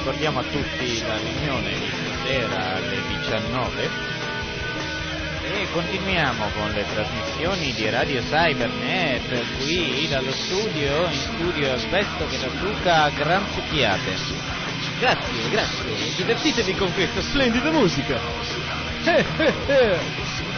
ricordiamo a tutti la riunione di stasera alle 19 e continuiamo con le trasmissioni di Radio Cybernet qui dallo studio, in studio Alberto che la Duca a gran succhiate. Grazie, divertitevi con questa splendida musica.